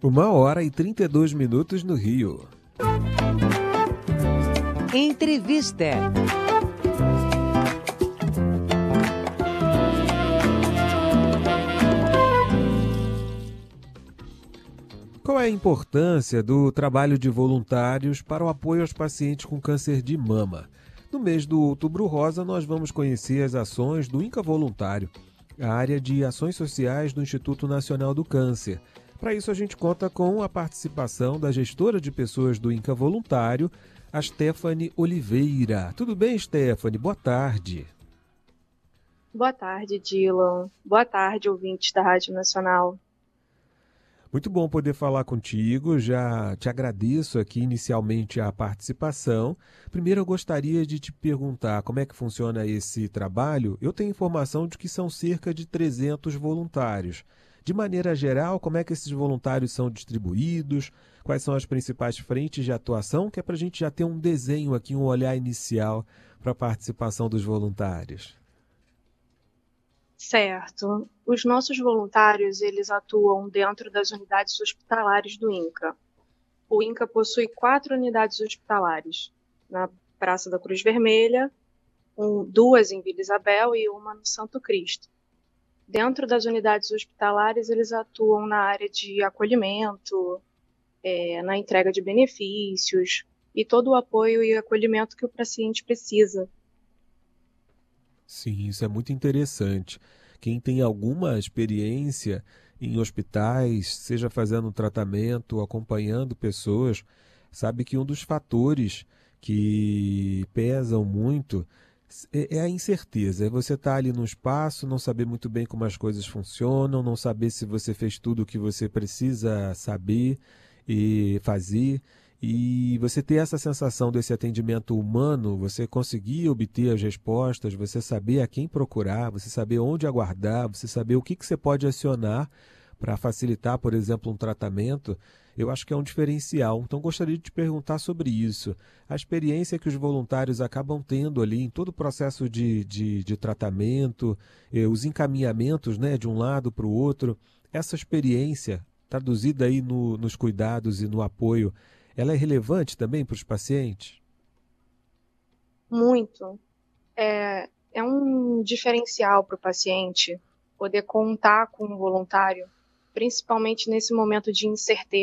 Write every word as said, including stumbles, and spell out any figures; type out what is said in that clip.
Uma hora e trinta e dois minutos no Rio. Entrevista. Qual é a importância do trabalho de voluntários para o apoio aos pacientes com câncer de mama? No mês do Outubro Rosa, nós vamos conhecer as ações do INCA Voluntário, a área de ações sociais do Instituto Nacional do Câncer. Para isso, a gente conta com a participação da gestora de pessoas do INCA Voluntário, a Stephanie Oliveira. Tudo bem, Stephanie? Boa tarde. Boa tarde, Dylan. Boa tarde, ouvintes da Rádio Nacional. Muito bom poder falar contigo, já te agradeço aqui inicialmente a participação. Primeiro eu gostaria de te perguntar como é que funciona esse trabalho. Eu tenho informação de que são cerca de trezentos voluntários. De maneira geral, como é que esses voluntários são distribuídos? Quais são as principais frentes de atuação? Que é para a gente já ter um desenho aqui, um olhar inicial para a participação dos voluntários. Certo. Os nossos voluntários, eles atuam dentro das unidades hospitalares do INCA. O INCA possui quatro unidades hospitalares, na Praça da Cruz Vermelha, um, duas em Vila Isabel e uma no Santo Cristo. Dentro das unidades hospitalares, eles atuam na área de acolhimento, é, na entrega de benefícios e todo o apoio e acolhimento que o paciente precisa. Sim, isso é muito interessante. Quem tem alguma experiência em hospitais, seja fazendo tratamento, acompanhando pessoas, sabe que um dos fatores que pesam muito é a incerteza. É você estar ali no espaço, não saber muito bem como as coisas funcionam, não saber se você fez tudo o que você precisa saber e fazer. E você ter essa sensação desse atendimento humano, você conseguir obter as respostas, você saber a quem procurar, você saber onde aguardar, você saber o que, que você pode acionar para facilitar, por exemplo, um tratamento, eu acho que é um diferencial. Então, gostaria de te perguntar sobre isso. A experiência que os voluntários acabam tendo ali em todo o processo de, de, de tratamento, eh, os encaminhamentos, né, de um lado para o outro, essa experiência traduzida aí no, nos cuidados e no apoio, ela é relevante também para os pacientes? Muito. É, é um diferencial para o paciente poder contar com um voluntário, principalmente nesse momento de incerteza.